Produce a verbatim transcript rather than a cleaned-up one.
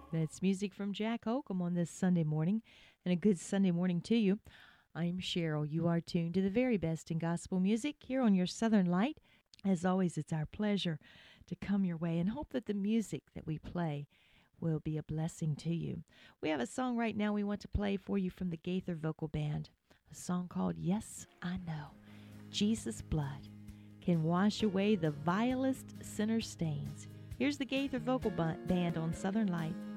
That's music from Jack Holcomb on this Sunday morning, and a good Sunday morning to you. I'm Cheryl. You are tuned to the very best in gospel music here on your Southern Light. As always, it's our pleasure to come your way and hope that the music that we play will be a blessing to you. We have a song right now we want to play for you from the Gaither Vocal Band, a song called Yes, I Know. Jesus' blood can wash away the vilest sinner stains. Here's the Gaither Vocal Band on Southern Light.